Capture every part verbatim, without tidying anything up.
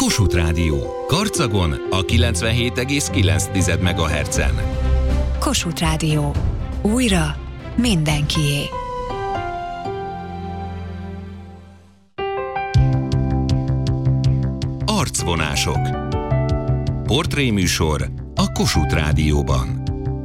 Kossuth Rádió. Karcagon a kilencvenhét egész kilenc megahertzen. Kossuth Rádió. Újra mindenkié. Arcvonások. Portréműsor a Kossuth Rádióban.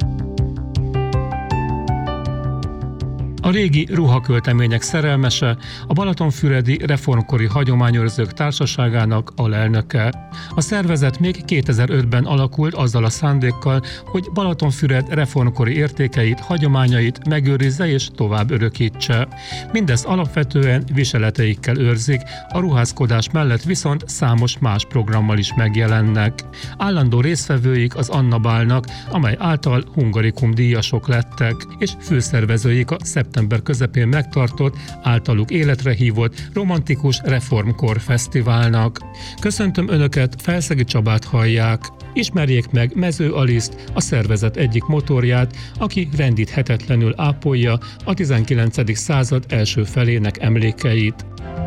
A régi ruhaköltemények szerelmese, a Balatonfüredi Reformkori Hagyományőrzők Társaságának alelnöke. A szervezet még kétezer-ötben alakult azzal a szándékkal, hogy Balatonfüred reformkori értékeit, hagyományait megőrizze és tovább örökítse. Mindezt alapvetően viseleteikkel őrzik, a ruházkodás mellett viszont számos más programmal is megjelennek. Állandó résztvevőik az Anna Bálnak, amely által Hungarikum díjasok lettek, és főszervezőik a szeptember közepén megtartott, általuk életre hívott romantikus reformkor fesztiválnak. Köszöntöm Önöket, Felszegi Csabát hallják. Ismerjék meg Mező Aliszt, a szervezet egyik motorját, aki rendíthetetlenül ápolja a tizenkilencedik század első felének emlékeit.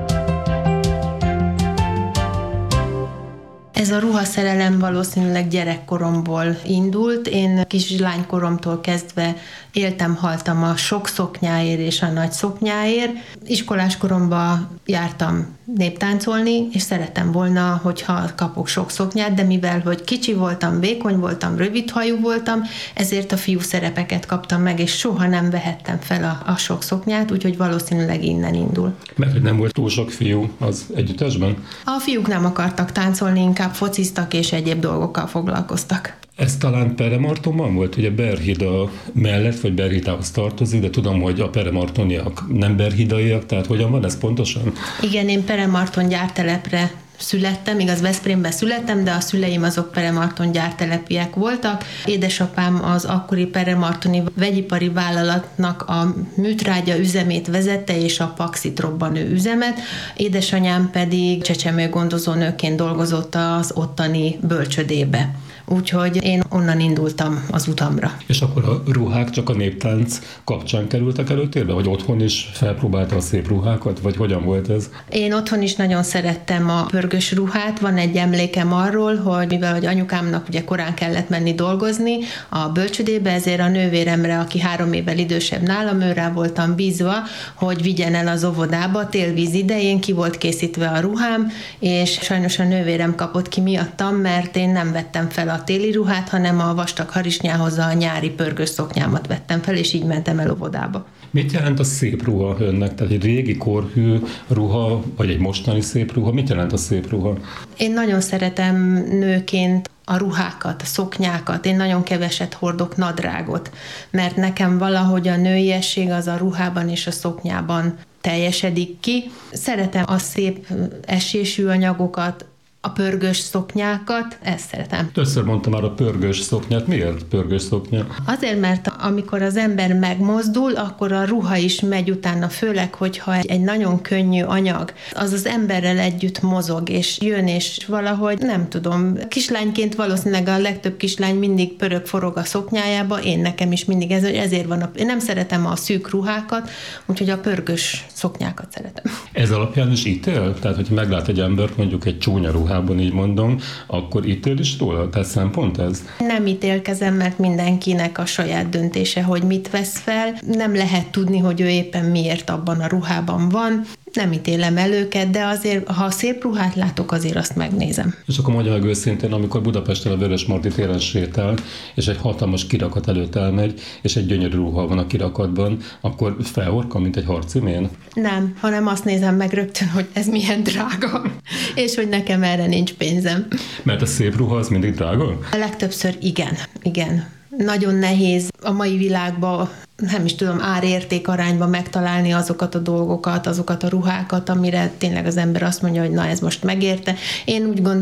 Ez a ruhaszerelem valószínűleg gyerekkoromból indult. Én kislánykoromtól kezdve éltem, haltam a sok szoknyáért és a nagy szoknyáért. Iskolás koromban jártam néptáncolni, és szerettem volna, hogyha kapok sok szoknyát, de mivel, hogy kicsi voltam, vékony voltam, rövidhajú voltam, ezért a fiú szerepeket kaptam meg, és soha nem vehettem fel a, a sok szoknyát, úgyhogy valószínűleg innen indul. Mert hogy nem volt túl sok fiú az együttesben? A fiúk nem akartak táncolni, inkább fociztak és egyéb dolgokkal foglalkoztak. Ez talán Peremartonban volt, ugye Berhida mellett, vagy Berhidához tartozik, de tudom, hogy a peremartoniak nem berhidaiak, tehát hogyan van ez pontosan? Igen, én Peremarton gyártelepre születtem, igaz, Veszprémben születtem, de a szüleim azok Peremarton gyártelepiek voltak. Édesapám az akkori peremartoni vegyipari vállalatnak a műtrágya üzemét vezette, és a Paxit robbanő üzemet. Édesanyám pedig csecsemőgondozónőként dolgozott az ottani bölcsödébe. Úgyhogy én onnan indultam az utamra. És akkor a ruhák csak a néptánc kapcsán kerültek előtérbe? Vagy otthon is felpróbálta a szép ruhákat? Vagy hogyan volt ez? Én otthon is nagyon szerettem a pörgős ruhát. Van egy emlékem arról, hogy mivel hogy anyukámnak ugye korán kellett menni dolgozni a bölcsödébe, ezért a nővéremre, aki három évvel idősebb nálam, őrá voltam bízva, hogy vigyen el az óvodába. Télvíz idején ki volt készítve a ruhám, és sajnos a nővérem kapott ki miattam, mert én nem vettem fel a téli ruhát, hanem a vastag harisnyához a nyári pörgős szoknyámat vettem fel, és így mentem el óvodába. Mit jelent a szép ruha önnek? Tehát egy régi korhű ruha, vagy egy mostani szép ruha? Mit jelent a szép ruha? Én nagyon szeretem nőként a ruhákat, a szoknyákat. Én nagyon keveset hordok nadrágot, mert nekem valahogy a nőiesség az a ruhában és a szoknyában teljesedik ki. Szeretem a szép esésű anyagokat, a pörgős szoknyákat, ezt szeretem. Többször mondtam már a pörgős szoknyát. Miért pörgős szoknya? Azért, mert amikor az ember megmozdul, akkor a ruha is megy utána, főleg, hogyha egy nagyon könnyű anyag, az az emberrel együtt mozog, és jön, és valahogy, nem tudom, kislányként valószínűleg a legtöbb kislány mindig pörög, forog a szoknyájába, én nekem is mindig ez, ezért van. A, én nem szeretem a szűk ruhákat, úgyhogy a pörgős szoknyákat szeretem. Ez alapján is ítél? Tehát, hogyha meglát egy embert mondjuk egy csúnya ruhában, így mondom, akkor ítél is róla? Tehát szempont ez? Nem ítélkezem, mert mindenkinek a saját döntése, hogy mit vesz fel. Nem lehet tudni, hogy ő éppen miért abban a ruhában van. Nem ítélem el őket, de azért, ha szép ruhát látok, azért azt megnézem. És akkor mondja meg őszintén, amikor Budapesten a Vörösmarty téren sétál, és egy hatalmas kirakat előtt elmegy, és egy gyönyörű ruha van a kirakatban, akkor felhorkal, mint egy harcimén? Nem, hanem azt nézem meg rögtön, hogy ez milyen drága, és hogy nekem erre nincs pénzem. Mert a szép ruha az mindig drága? A legtöbbször igen, igen. Nagyon nehéz a mai világban, nem is tudom, ár-érték arányban megtalálni azokat a dolgokat, azokat a ruhákat, amire tényleg az ember azt mondja, hogy na ez most megérte. Én úgy gondolom,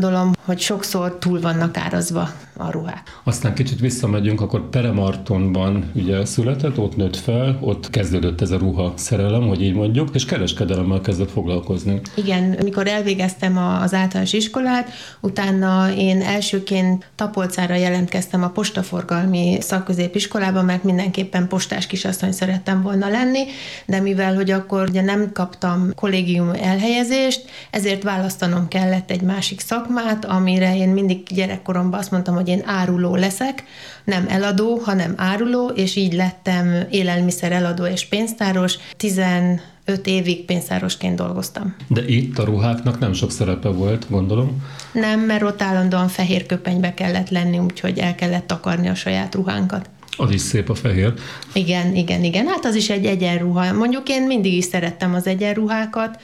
hogy sokszor túl vannak árazva a ruhák. Aztán kicsit visszamegyünk, akkor Peremartonban ugye született, ott nőtt fel, ott kezdődött ez a ruha szerelem, hogy így mondjuk, és kereskedelemmel kezdett foglalkozni. Igen, mikor elvégeztem az általános iskolát, utána én elsőként Tapolcára jelentkeztem a postaforgalmi szakközépiskolába, mert mindenképpen postás kisasszony szerettem volna lenni, de mivel, hogy akkor ugye nem kaptam kollégium elhelyezést, ezért választanom kellett egy másik szakmát, amire én mindig gyerekkoromban azt mondtam, hogy én áruló leszek, nem eladó, hanem áruló, és így lettem élelmiszer eladó és pénztáros. tizenöt évig pénztárosként dolgoztam. De itt a ruháknak nem sok szerepe volt, gondolom? Nem, mert ott állandóan fehér köpenybe kellett lenni, úgyhogy el kellett takarni a saját ruhánkat. Az is szép a fehér. Igen, igen, igen. Hát az is egy egyenruha. Mondjuk én mindig is szerettem az egyenruhákat,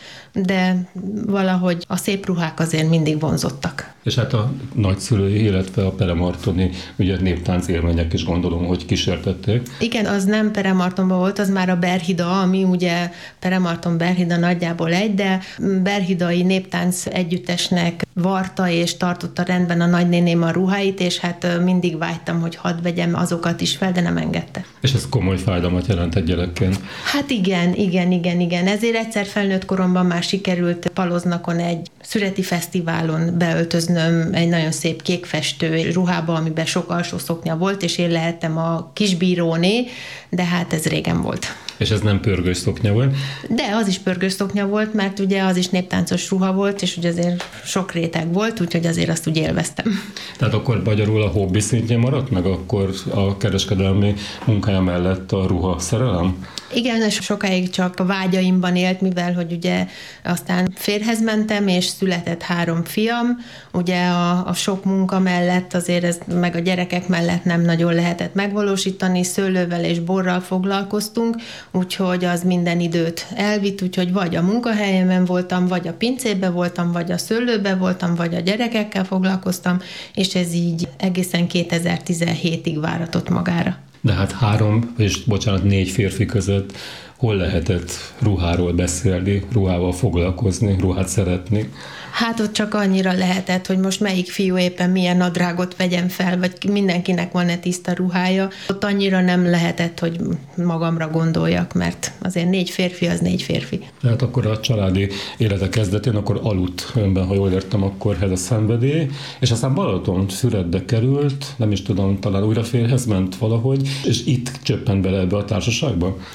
de valahogy a szép ruhák azért mindig vonzottak. És hát a nagyszülői, illetve a peremartoni ugye néptánc élmények is gondolom, hogy kísértették. Igen, az nem Peremartonban volt, az már a Berhida, ami ugye Peremarton-Berhida nagyjából egy, de berhidai néptánc együttesnek varta és tartotta rendben a nagynéném a ruháit, és hát mindig vágytam, hogy hadd vegyem azokat is fel, de nem engedte. És ez komoly fájdalmat jelentett gyerekként. Hát igen, igen, igen, igen. Ezért egyszer felnőtt koromban már sikerült Paloznakon egy szüreti fesztiválon beöltöznöm egy nagyon szép kékfestő ruhába, amiben sok alsó szoknya volt, és én lehettem a kisbíróné, de hát ez régen volt. És ez nem pörgős szoknya volt? De az is pörgős szoknya volt, mert ugye az is néptáncos ruha volt, és ugye azért sok réteg volt, úgyhogy azért azt úgy élveztem. Tehát akkor magyarul a hobbi szintjén maradt meg akkor a kereskedelmi munkája mellett a ruha szerelem? Igen, és sokáig csak a vágyaimban élt, mivel hogy ugye aztán férjhez mentem, és született három fiam. Ugye a, a sok munka mellett azért ez, meg a gyerekek mellett nem nagyon lehetett megvalósítani, szőlővel és borral foglalkoztunk, úgyhogy az minden időt elvitt, úgyhogy vagy a munkahelyemen voltam, vagy a pincében voltam, vagy a szőlőben voltam, vagy a gyerekekkel foglalkoztam, és ez így egészen kétezer-tizenhétig váratott magára. De hát három, és bocsánat, négy férfi között hol lehetett ruháról beszélni, ruhával foglalkozni, ruhát szeretni? Hát ott csak annyira lehetett, hogy most melyik fiú éppen milyen nadrágot vegyem fel, vagy mindenkinek van-e tiszta ruhája. Ott annyira nem lehetett, hogy magamra gondoljak, mert azért négy férfi az négy férfi. Tehát akkor a családi élete kezdetén akkor aludt önben, ha jól értem, akkor ez a szenvedély, és aztán Balatonfüredbe került, nem is tudom, talán újra férjhez ment valahogy, és itt csöppent bele ebbe a társaságba?